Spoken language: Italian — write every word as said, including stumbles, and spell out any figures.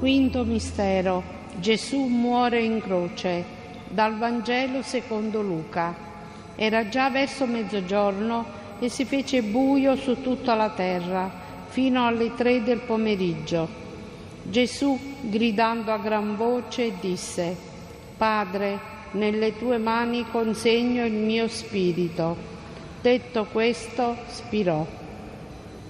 Quinto mistero. Gesù muore in croce. Dal Vangelo secondo Luca. Era già verso mezzogiorno e si fece buio su tutta la terra, fino alle tre del pomeriggio. Gesù, gridando a gran voce, disse: Padre, nelle tue mani consegno il mio spirito. Detto questo, spirò.